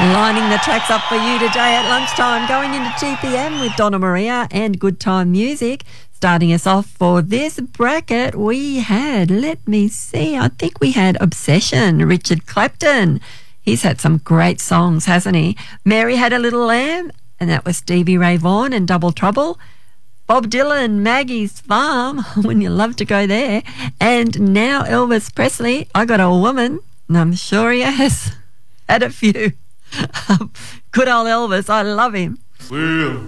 Lining the tracks up for you today at lunchtime, going into TPM with Donna Maria and Good Time Music. Starting us off for this bracket, we had, let me see, I think we had Obsession, Richard Clapton. He's had some great songs, hasn't he? Mary Had a Little Lamb, and that was Stevie Ray Vaughan and Double Trouble. Bob Dylan, Maggie's Farm, when you love to go there. And now Elvis Presley, I Got a Woman, and I'm sure he has had a few. Good old Elvis, I love him. Well,